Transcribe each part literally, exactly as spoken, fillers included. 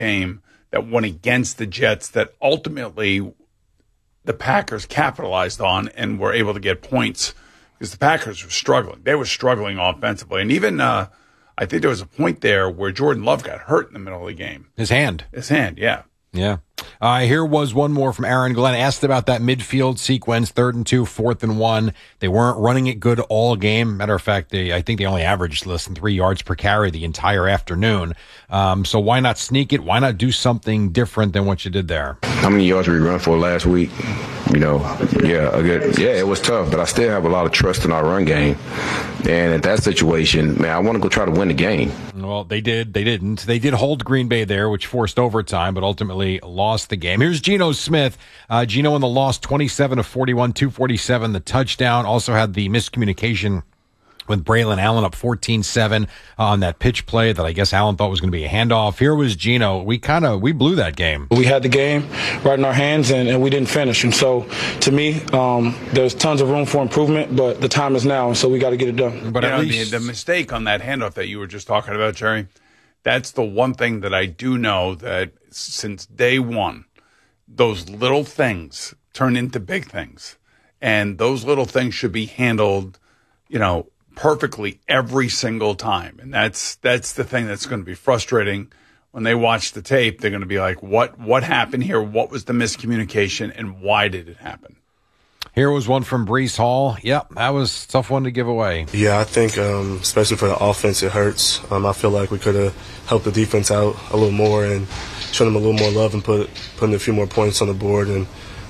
game that went against the Jets that ultimately the Packers capitalized on and were able to get points because the Packers were struggling. They were struggling offensively. And even uh, I think there was a point there where Jordan Love got hurt in the middle of the game. His hand. His hand, yeah. Yeah. Uh, here was one more from Aaron Glenn. Asked about that midfield sequence, third and two, fourth and one. They weren't running it good all game. Matter of fact, they, I think they only averaged less than three yards per carry the entire afternoon. Um, so why not sneak it? Why not do something different than what you did there? How many yards did we run for last week? You know, yeah, a good, yeah, it was tough, but I still have a lot of trust in our run game. And at that situation, man, I want to go try to win the game. Well, they did. They didn't. They did hold Green Bay there, which forced overtime, but ultimately lost the game. Here's Geno Smith. Uh, Geno in the loss, twenty-seven of forty-one, two forty-seven, the touchdown. Also had the miscommunication with Braylon Allen up fourteen seven on that pitch play that I guess Allen thought was going to be a handoff. Here was Geno. We kind of, we blew that game. We had the game right in our hands, and, and we didn't finish. And so, to me, um, there's tons of room for improvement, but the time is now, and so we got to get it done. But you at know, least the, the mistake on that handoff that you were just talking about, Jerry, that's the one thing that I do know that since day one, those little things turn into big things. And those little things should be handled, you know, perfectly every single time. And that's that's the thing that's going to be frustrating. When they watch the tape, they're going to be like, what what happened here? What was the miscommunication, and why did it happen? Here was one from Breece Hall. Yep, that was a tough one to give away. Yeah, I think um, especially for the offense, it hurts. Um, I feel like we could have helped the defense out a little more and shown them a little more love and put putting a few more points on the board and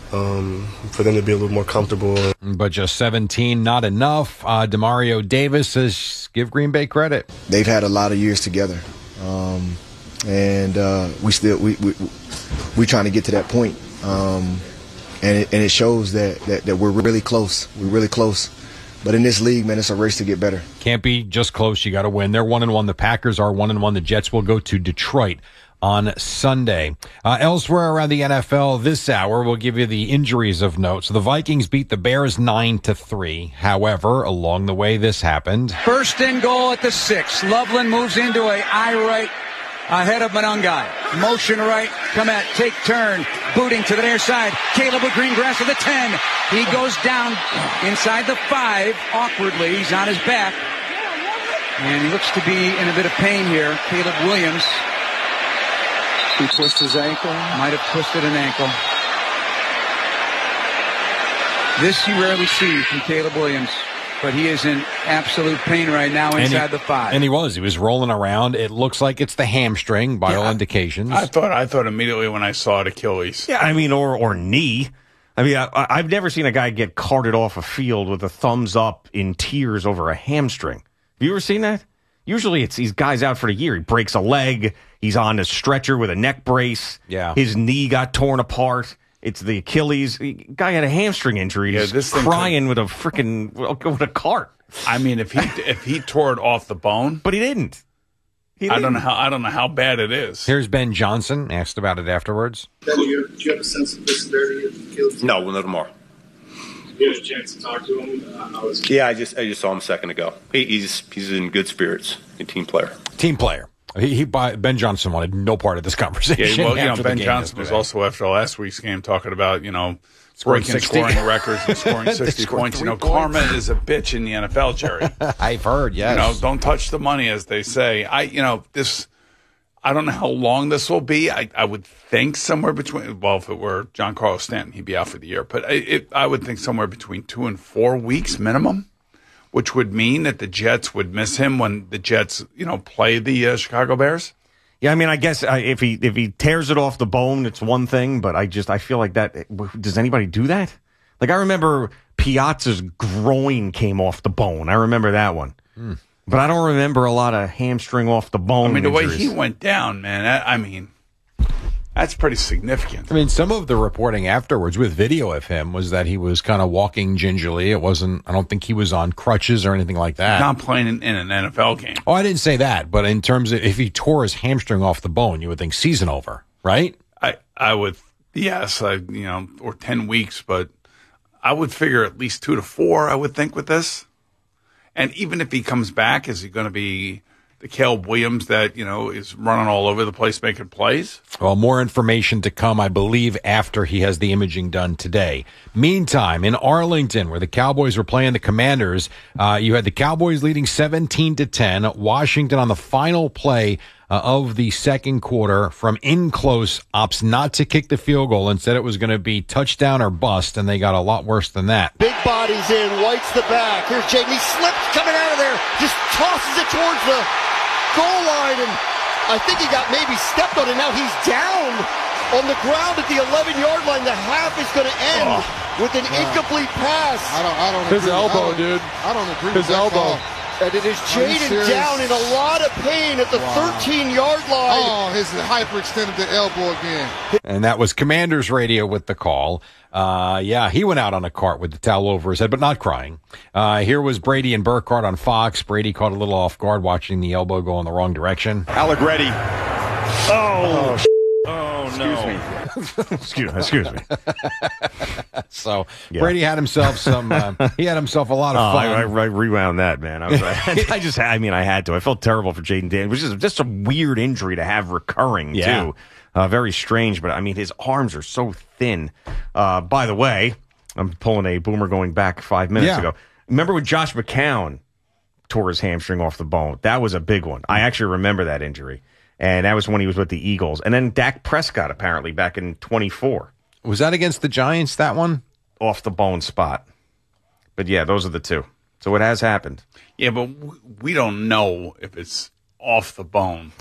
um, for them to be a little more comfortable. But just seventeen, not enough. Uh, Demario Davis says, give Green Bay credit. They've had a lot of years together, um, and uh, we still we we we trying to get to that point. Um, And it, and it shows that, that, that we're really close. We're really close. But in this league, man, it's a race to get better. Can't be just close. You got to win. They're one and one. The Packers are one and one. The Jets will go to Detroit on Sunday. Uh, elsewhere around the N F L this hour, we'll give you the injuries of note. So the Vikings beat the Bears nine to three. However, along the way, this happened. First and goal at the six. Loveland moves into a eye right ahead of Monangai. Motion right, come at, take turn, booting to the near side. Caleb with green grass at the ten. He goes down inside the five, awkwardly. He's on his back. And he looks to be in a bit of pain here. Caleb Williams. He twisted his ankle. Might have twisted an ankle. This you rarely see from Caleb Williams. But he is in absolute pain right now inside he, the five. And he was. He was rolling around. It looks like it's the hamstring by yeah, all indications. I thought I thought immediately when I saw it Achilles. Yeah, I mean, or or knee. I mean, I, I've never seen a guy get carted off a field with a thumbs up in tears over a hamstring. Have you ever seen that? Usually it's these guys out for the year. He breaks a leg. He's on a stretcher with a neck brace. Yeah. His knee got torn apart. It's the Achilles. Guy had a hamstring injury. He's yeah, this crying could... with a freaking with a cart. I mean, if he if he tore it off the bone, but he didn't. He didn't. I don't know how I don't know how bad it is. Here's Ben Johnson asked about it afterwards. Ben, do you, do you have a sense of the severity of the Achilles? No, we'll know tomorrow. You had a chance to talk to him. Uh, I was... Yeah, I just I just saw him a second ago. He, he's he's in good spirits. A team player. Team player. He, he Ben Johnson wanted no part of this conversation. Yeah, well, you know, Ben yesterday. Johnson was also after last week's game talking about, you know, breaking scoring records and scoring sixty points. You know, points. Karma is a bitch in the N F L, Jerry. I've heard, yes. You know, don't touch the money, as they say. I, you know, this, I don't know how long this will be. I, I would think somewhere between, well, if it were John Carlos Stanton, he'd be out for the year. But it, it, I would think somewhere between two and four weeks minimum, which would mean that the Jets would miss him when the Jets, you know, play the uh, Chicago Bears. Yeah, I mean, I guess uh, if he if he tears it off the bone, it's one thing. But I just I feel like that. Does anybody do that? Like I remember Piazza's groin came off the bone. I remember that one. Mm. But I don't remember a lot of hamstring off the bone. I mean, the injuries. way he went down, man. I, I mean. That's pretty significant. I mean, some of the reporting afterwards with video of him was that he was kind of walking gingerly. It wasn't, I don't think he was on crutches or anything like that. Not playing in, in an N F L game. Oh, I didn't say that. But in terms of if he tore his hamstring off the bone, you would think season over, right? I, I would, yes, I, you know, or ten weeks, but I would figure at least two to four, I would think, with this. And even if he comes back, is he going to be the Caleb Williams that, you know, is running all over the place making plays? Well, more information to come, I believe, after he has the imaging done today. Meantime, in Arlington, where the Cowboys were playing the Commanders, uh, you had the Cowboys leading seventeen to ten. Washington on the final play uh, of the second quarter from in close opts not to kick the field goal and said it was going to be touchdown or bust, and they got a lot worse than that. Big bodies in, White's the back. Here's Jaden. He slips coming out of there, just tosses it towards the goal line, and I think he got maybe stepped on, and now he's down on the ground at the eleven-yard line. The half is going to end oh. with an incomplete pass. I don't, I don't His agree. elbow, I dude. I don't agree His with that elbow. call. And it is Jaden down in a lot of pain at the thirteen-yard wow. line. Oh, his hyperextended the elbow again. And that was Commander's radio with the call. Uh, yeah, he went out on a cart with the towel over his head, but not crying. Uh, here was Brady and Burkhardt on Fox. Brady caught a little off guard watching the elbow go in the wrong direction. Allegretti. Oh, oh, oh no. Excuse me. excuse, excuse me. So yeah. Brady had himself some. Uh, he had himself a lot of oh, fun. I, I, I rewound that, man. I, was, I, I just, I mean, I had to. I felt terrible for Jaden Daniels. It was just, just a weird injury to have recurring yeah. too. Uh, very strange, but I mean, his arms are so thin. Uh, by the way, I'm pulling a boomer going back five minutes yeah. ago. Remember when Josh McCown tore his hamstring off the bone? That was a big one. I actually remember that injury. And that was when he was with the Eagles. And then Dak Prescott, apparently, back in twenty-four. Was that against the Giants, that one? Off the bone spot. But, yeah, those are the two. So it has happened. Yeah, but we don't know if it's off the bone.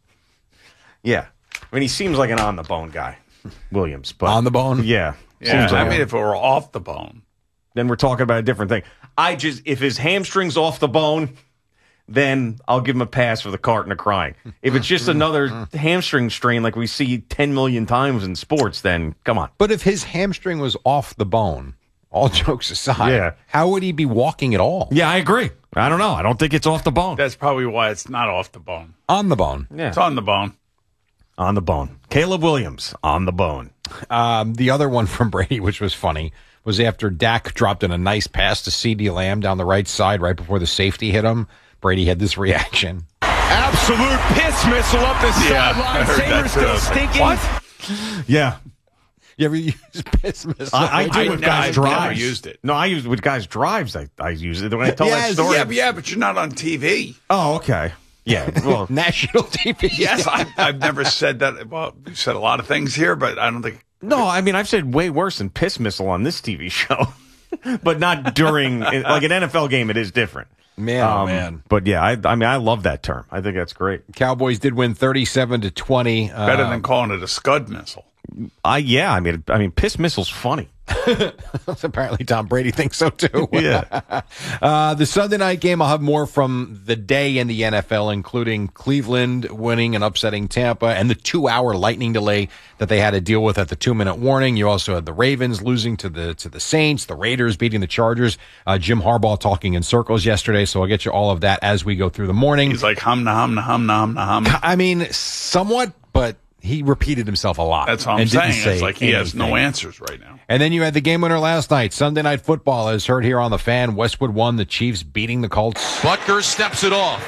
Yeah. I mean, he seems like an on-the-bone guy, Williams. But on the bone? Yeah. Yeah, seems like I mean, a, if it were off the bone. Then we're talking about a different thing. I just, if his hamstring's off the bone, then I'll give him a pass for the cart and the crying. If it's just another hamstring strain like we see ten million times in sports, then come on. But if his hamstring was off the bone, all jokes aside, yeah. how would he be walking at all? Yeah, I agree. I don't know. I don't think it's off the bone. That's probably why it's not off the bone. On the bone. Yeah. It's on the bone. On the bone. Caleb Williams, on the bone. Um, the other one from Brady, which was funny, was after Dak dropped in a nice pass to CeeDee Lamb down the right side right before the safety hit him. Brady had this reaction. Absolute piss missile up the Yeah, sideline. Sabres still stinking. What? Yeah. You ever use piss missile? I, I do I- with no, guys' I've never drives. used it. No, I use with guys' drives. I, I use it when I tell Yes, that story. Yeah, but, yeah, but you're not on T V. Oh, okay. Yeah. Well, National T V. Yes, I, I've never said that. Well, we've said a lot of things here, but I don't think. no, I mean I've said way worse than piss missile on this T V show, but not during like an N F L game. It is different. Man, Um, oh man. But yeah, I, I mean, I love that term. I think that's great. Cowboys did win thirty-seven to twenty. Uh, Better than calling it a Scud missile. I yeah, I mean, I mean, piss missile's funny. Apparently, Tom Brady thinks so too. Yeah. uh, the Sunday night game, I'll have more from the day in the N F L, including Cleveland winning and upsetting Tampa, and the two-hour lightning delay that they had to deal with at the two-minute warning. You also had the Ravens losing to the to the Saints, the Raiders beating the Chargers. Uh, Jim Harbaugh talking in circles yesterday, so I'll get you all of that as we go through the morning. He's like hum na hum na hum na hum na hum. I mean, somewhat, but he repeated himself a lot. That's what I'm and didn't saying. say It's like he has no anything. answers right now. And then you had the game winner last night, Sunday Night Football, as heard here on the Fan. Westwood won, the Chiefs beating the Colts. Butker steps it off.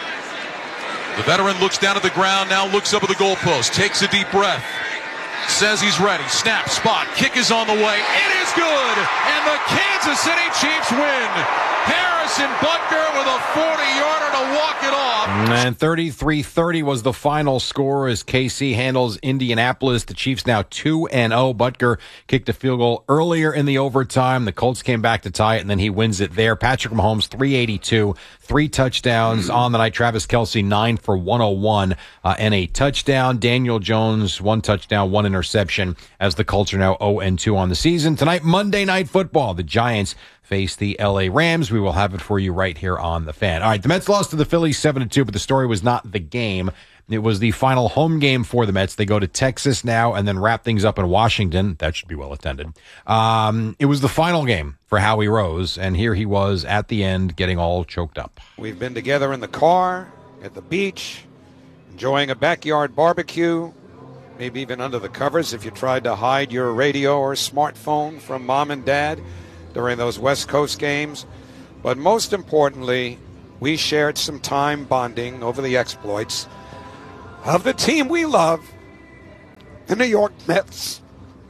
The veteran looks down at the ground, now looks up at the goalpost, takes a deep breath, says he's ready. Snap, spot, kick is on the way. It is good, and the Kansas City Chiefs win. Harrison Butker with a forty-yarder to walk it off. And thirty-three thirty was the final score as K C handles Indianapolis. The Chiefs now two and oh. Butker kicked a field goal earlier in the overtime. The Colts came back to tie it, and then he wins it there. Patrick Mahomes, three eighty-two, three touchdowns on the night. Travis Kelce, nine for one oh one, uh, and a touchdown. Daniel Jones, one touchdown, one interception, as the Colts are now oh and two on the season. Tonight, Monday Night Football. The Giants face the L A Rams. We will have it for you right here on the Fan. All right, the Mets lost to the Phillies seven to two, but the story was not the game. It was the final home game for the Mets. They go to Texas now and then wrap things up in Washington. That should be well attended. Um, it was the final game for Howie Rose, and here he was at the end getting all choked up. We've been together in the car, at the beach, enjoying a backyard barbecue, maybe even under the covers if you tried to hide your radio or smartphone from mom and dad during those West Coast games. But most importantly, we shared some time bonding over the exploits of the team we love, the New York Mets.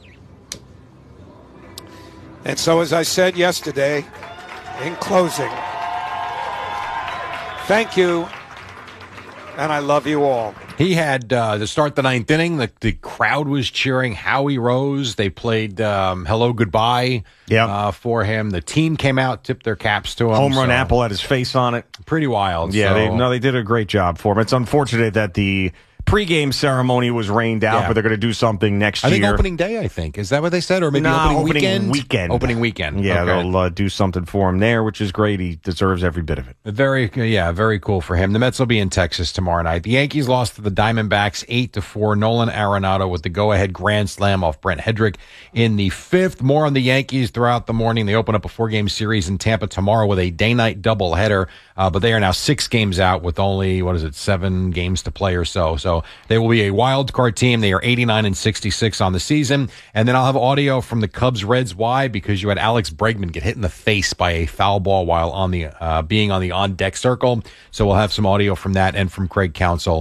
And so, as I said yesterday, in closing, thank you, and I love you all. He had, uh, to start the ninth inning, the, the crowd was cheering Howie Rose. They played um, Hello Goodbye uh, for him. The team came out, tipped their caps to him. Home run so apple had his face on it. Pretty wild. Yeah, so. they, no, they did a great job for him. It's unfortunate that the pregame ceremony was rained out, Yeah. but they're going to do something next I year. think opening day, I think. Is that what they said? Or maybe Nah, opening, opening weekend? weekend. Opening weekend. Yeah, Okay. they'll uh, do something for him there, which is great. He deserves every bit of it. Very, yeah, very cool for him. The Mets will be in Texas tomorrow night. The Yankees lost to the Diamondbacks eight to four. Nolan Arenado with the go-ahead grand slam off Brent Hedrick in the fifth. More on the Yankees throughout the morning. They open up a four-game series in Tampa tomorrow with a day-night doubleheader, uh, but they are now six games out with only, what is it, seven games to play or so. So they will be a wild card team. They are eighty-nine and sixty-six on the season. And then I'll have audio from the Cubs Reds. Why? Because you had Alex Bregman get hit in the face by a foul ball while on the uh, being on the on deck circle. So we'll have some audio from that and from Craig Counsell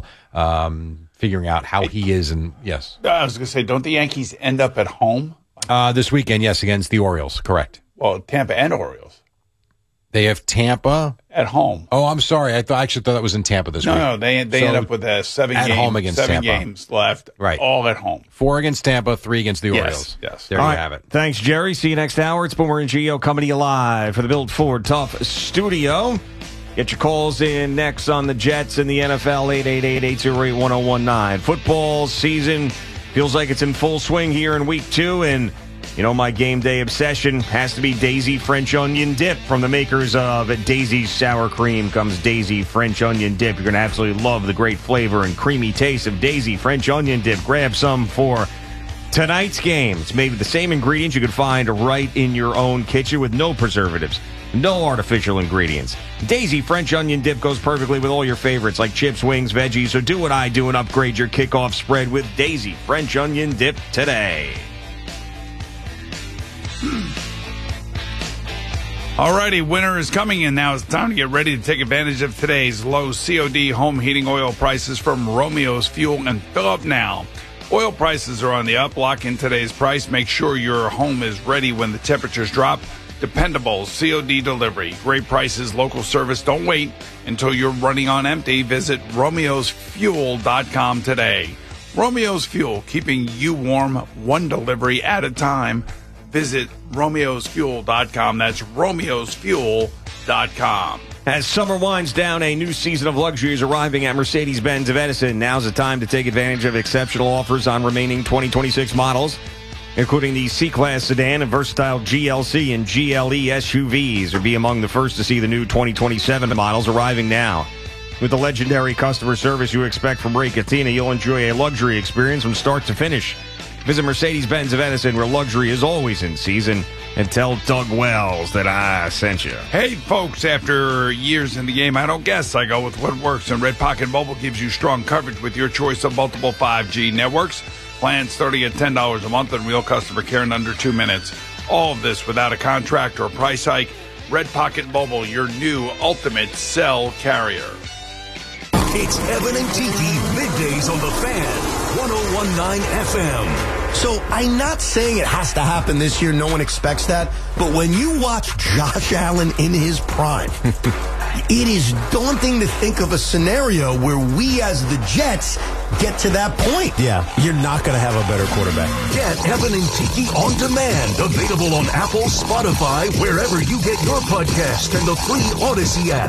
um, figuring out how he is. And yes, I was going to say, don't the Yankees end up at home? uh, this weekend, yes, against the Orioles. Correct. Well, Tampa and Orioles They have Tampa at home. Oh, I'm sorry. I thought I actually thought that was in Tampa this No, week. no, they they So, end up with uh, seven at games, home against seven Tampa. games left, Right. all at home. Four against Tampa, three against the Yes, Orioles. yes. There All you right. have it. Thanks, Jerry. See you next hour. It's Boomer and Gio coming to you live for the Build Ford Tough studio. Get your calls in next on the Jets and the N F L, eight eight eight, eight oh eight, one oh one nine. Football season feels like it's in full swing here in week two, and you know, my game day obsession has to be Daisy French Onion Dip. From the makers of Daisy's Sour Cream comes Daisy French Onion Dip. You're going to absolutely love the great flavor and creamy taste of Daisy French Onion Dip. Grab some for tonight's game. It's made with the same ingredients you could find right in your own kitchen with no preservatives, no artificial ingredients. Daisy French Onion Dip goes perfectly with all your favorites like chips, wings, veggies. So do what I do and upgrade your kickoff spread with Daisy French Onion Dip today. Alrighty, winter is coming, and now it's time to get ready to take advantage of today's low C O D home heating oil prices from Romeo's Fuel, and fill up now. Oil prices are on the up. Lock in today's price. Make sure your home is ready when the temperatures drop. Dependable C O D delivery. Great prices, local service. Don't wait until you're running on empty. Visit romeos fuel dot com today. Romeo's Fuel, keeping you warm one delivery at a time. Visit romeos fuel dot com. That's romeos fuel dot com. As summer winds down, a new season of luxury is arriving at Mercedes-Benz of Edison. Now's the time to take advantage of exceptional offers on remaining twenty twenty-six models, including the C-Class sedan and versatile G L C and G L E S U Vs, or be among the first to see the new twenty twenty-seven models arriving now. With the legendary customer service you expect from Ray Cattina, you'll enjoy a luxury experience from start to finish. Visit Mercedes-Benz of Edison, where luxury is always in season, and tell Doug Wells that I sent you. Hey, folks, after years in the game, I don't guess. I go with what works, and Red Pocket Mobile gives you strong coverage with your choice of multiple five G networks. Plans starting at ten dollars a month and real customer care in under two minutes. All of this without a contract or price hike. Red Pocket Mobile, your new ultimate cell carrier. It's Evan and Tiki middays on the Fan, one oh one point nine F M. So I'm not saying it has to happen this year. No one expects that. But when you watch Josh Allen in his prime, it is daunting to think of a scenario where we as the Jets get to that point. Yeah, you're not going to have a better quarterback. Get Evan and Tiki on demand. Available on Apple, Spotify, wherever you get your podcast, and the free Odyssey app.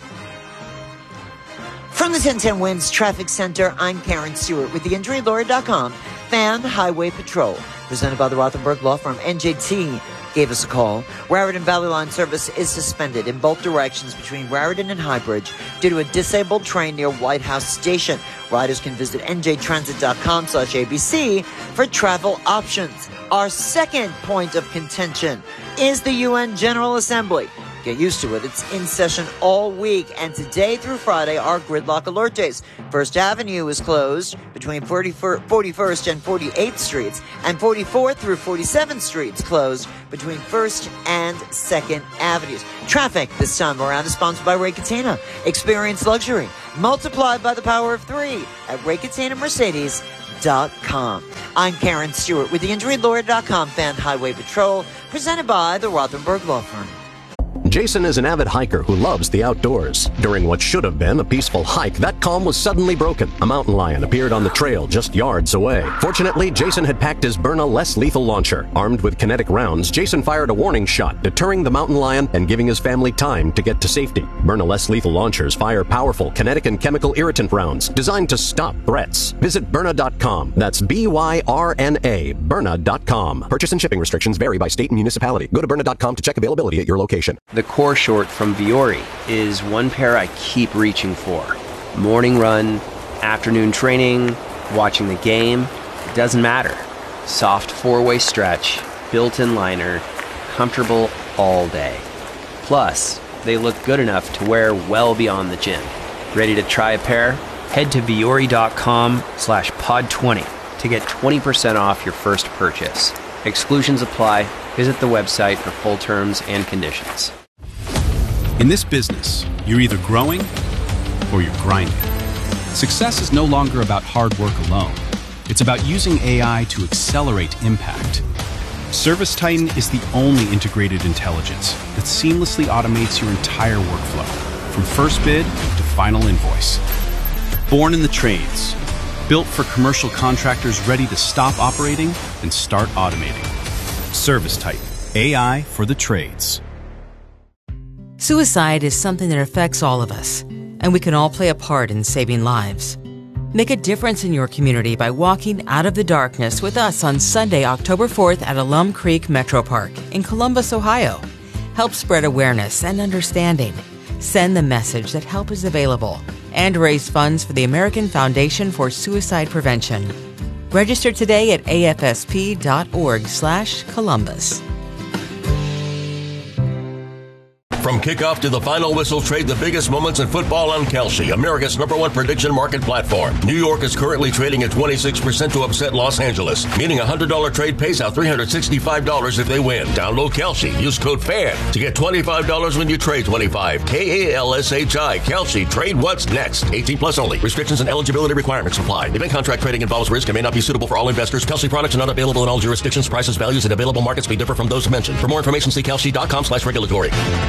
From the ten ten Wins Traffic Center, I'm Karen Stewart with the injury lawyer dot com Fan Highway Patrol. Presented by the Rothenberg Law Firm. N J T gave us a call. Raritan Valley Line service is suspended in both directions between Raritan and Highbridge due to a disabled train near White House Station. Riders can visit N J transit dot com slash A B C for travel options. Our second point of contention is the U N General Assembly. Get used to it. It's in session all week, and today through Friday are gridlock alert days. First Avenue is closed between forty-first and forty-eighth Streets, and forty-fourth through forty-seventh Streets closed between first and second Avenues. Traffic this time around is sponsored by Ray Catena. Experience luxury multiplied by the power of three at Ray Catena Mercedes dot com. I'm Karen Stewart with the Injury Lawyer dot com Fan Highway Patrol, presented by the Rothenberg Law Firm. Jason is an avid hiker who loves the outdoors. During what should have been a peaceful hike, that calm was suddenly broken. A mountain lion appeared on the trail just yards away. Fortunately, Jason had packed his Byrna less lethal launcher. Armed with kinetic rounds, Jason fired a warning shot, deterring the mountain lion and giving his family time to get to safety. Byrna less lethal launchers fire powerful kinetic and chemical irritant rounds designed to stop threats. Visit Byrna dot com. That's B Y R N A, Byrna dot com. Purchase and shipping restrictions vary by state and municipality. Go to Byrna dot com to check availability at your location. The core short from Vuori is one pair I keep reaching for. Morning run, afternoon training, watching the game, it doesn't matter. Soft four-way stretch, built-in liner, comfortable all day. Plus, they look good enough to wear well beyond the gym. Ready to try a pair? Head to Vuori dot com slash pod twenty to get twenty percent off your first purchase. Exclusions apply. Visit the website for full terms and conditions. In this business, you're either growing or you're grinding. Success is no longer about hard work alone. It's about using A I to accelerate impact. ServiceTitan is the only integrated intelligence that seamlessly automates your entire workflow, from first bid to final invoice. Born in the trades, built for commercial contractors ready to stop operating and start automating. ServiceTitan, A I for the trades. Suicide is something that affects all of us, and we can all play a part in saving lives. Make a difference in your community by walking out of the darkness with us on Sunday, October fourth at Alum Creek Metro Park in Columbus, Ohio. Help spread awareness and understanding. Send the message that help is available and raise funds for the American Foundation for Suicide Prevention. Register today at A F S P dot org slash Columbus. From kickoff to the final whistle, trade the biggest moments in football on Kalshi, America's number one prediction market platform. New York is currently trading at twenty-six percent to upset Los Angeles, meaning a one hundred dollars trade pays out three hundred sixty-five dollars if they win. Download Kalshi. Use code FAN to get twenty-five dollars when you trade twenty-five. K A L S H I. Kalshi. Trade what's next. eighteen plus only. Restrictions and eligibility requirements apply. Event contract trading involves risk and may not be suitable for all investors. Kalshi products are not available in all jurisdictions. Prices, values, and available markets may differ from those mentioned. For more information, see Kalshi dot com slash regulatory.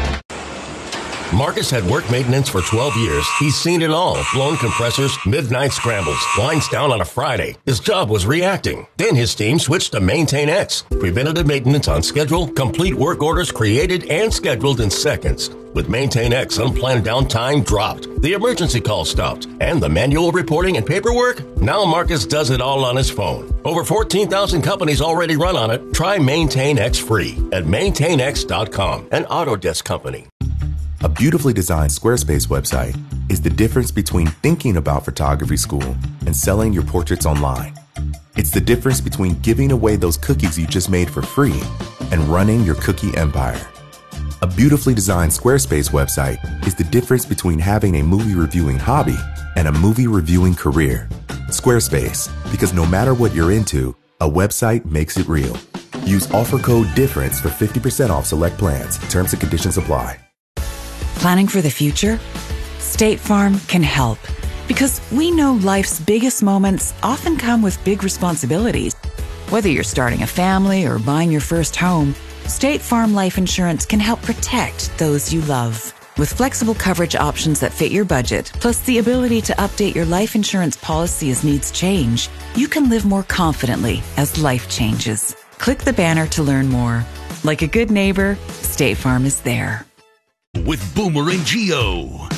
Marcus had work maintenance for twelve years. He's seen it all. Blown compressors, midnight scrambles, winds down on a Friday. His job was reacting. Then his team switched to Maintain X. Preventative maintenance on schedule, complete work orders created and scheduled in seconds. With Maintain X, unplanned downtime dropped. The emergency call stopped. And the manual reporting and paperwork? Now Marcus does it all on his phone. Over fourteen thousand companies already run on it. Try Maintain X free at maintain x dot com, an Autodesk company. A beautifully designed Squarespace website is the difference between thinking about photography school and selling your portraits online. It's the difference between giving away those cookies you just made for free and running your cookie empire. A beautifully designed Squarespace website is the difference between having a movie reviewing hobby and a movie reviewing career. Squarespace, because no matter what you're into, a website makes it real. Use offer code DIFFERENCE for fifty percent off select plans. Terms and conditions apply. Planning for the future? State Farm can help, because we know life's biggest moments often come with big responsibilities. Whether you're starting a family or buying your first home, State Farm Life Insurance can help protect those you love. With flexible coverage options that fit your budget, plus the ability to update your life insurance policy as needs change, you can live more confidently as life changes. Click the banner to learn more. Like a good neighbor, State Farm is there. With Boomer and Geo.